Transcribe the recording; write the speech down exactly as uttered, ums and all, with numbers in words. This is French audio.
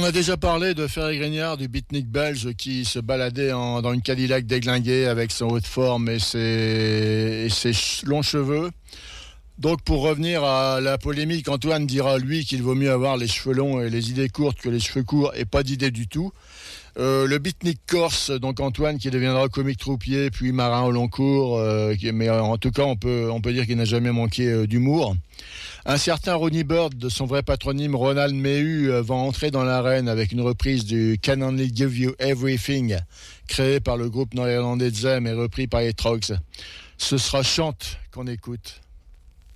on a déjà parlé de Ferry Grignard, du beatnik belge qui se baladait en, dans une Cadillac déglinguée avec son haut de forme et ses, et ses longs cheveux. Donc pour revenir à la polémique, Antoine dira lui qu'il vaut mieux avoir les cheveux longs et les idées courtes que les cheveux courts et pas d'idées du tout. Euh, le beatnik corse, donc Antoine qui deviendra comique troupier puis marin au long cours, euh, qui, mais en tout cas on peut, on peut dire qu'il n'a jamais manqué euh, d'humour. Un certain Ronnie Bird, de son vrai patronyme Ronald Mehu, euh, va entrer dans l'arène avec une reprise du Can Only Give You Everything, créé par le groupe néerlandais Zem et repris par les Trogs. Ce sera Chante qu'on écoute.